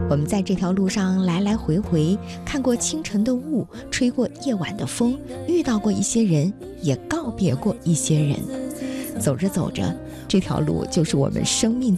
我们在这条路上来来回回，看过清晨的雾，吹过夜晚的风，遇到过一些人，也告别过一些人。走着走着，这条路就是我们生命的